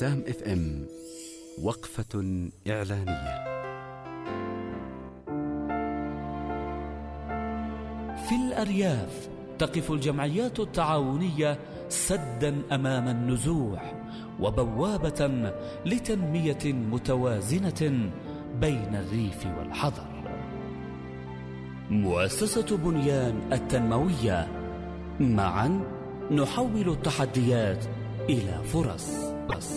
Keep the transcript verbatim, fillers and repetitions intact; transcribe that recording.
وسام اف ام وقفة إعلانية. في الأرياف تقف الجمعيات التعاونية سدا أمام النزوح وبوابة لتنمية متوازنة بين الريف والحضر. مؤسسة بنيان التنموية، معا نحول التحديات إلى فرص.